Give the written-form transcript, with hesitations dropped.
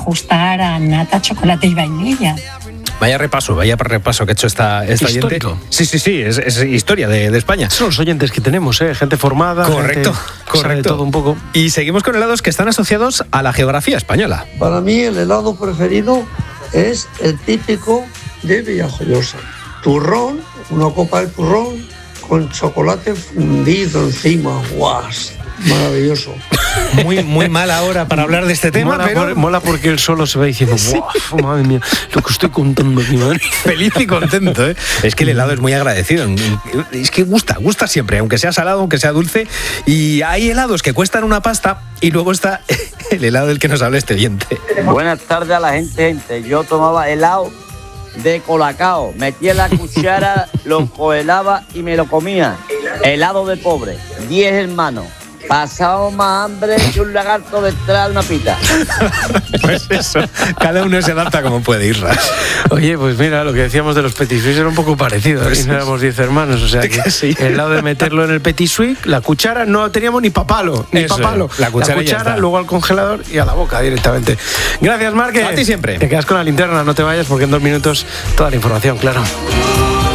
ajustar a nata, chocolate y vainilla. Vaya repaso que ha hecho esta oyente. Sí, es historia de España. Son los oyentes que tenemos, gente formada. Correcto. Sabe todo un poco. Y seguimos con helados que están asociados a la geografía española. Para mí el helado preferido es el típico de Villajoyosa. Turrón, una copa de turrón con chocolate fundido encima. ¡Guas! Maravilloso. Muy mala hora para hablar de este tema, mola porque él solo se va diciendo, ¡guau! Madre mía, lo que estoy contando aquí, madre. Feliz y contento, ¿eh? Es que el helado es muy agradecido. Es que gusta siempre, aunque sea salado, aunque sea dulce. Y hay helados que cuestan una pasta y luego está el helado del que nos habla este oyente. Buenas tardes a la gente. Yo tomaba helado de colacao, metía la cuchara, lo congelaba y me lo comía. Helado de pobre, 10 hermanos. Pasábamos más hambre que un lagarto detrás de una pita. Pues eso, cada uno se adapta como puede, Isra. Oye, pues mira, lo que decíamos de los petit suisse era un poco parecido. Aquí no éramos 10 hermanos, o sea que sí. El lado de meterlo en el petit suisse, la cuchara no teníamos ni papalo. La cuchara luego al congelador y a la boca directamente. Gracias, Márquez. A ti siempre. Te quedas con la linterna, no te vayas porque en 2 minutos toda la información, claro.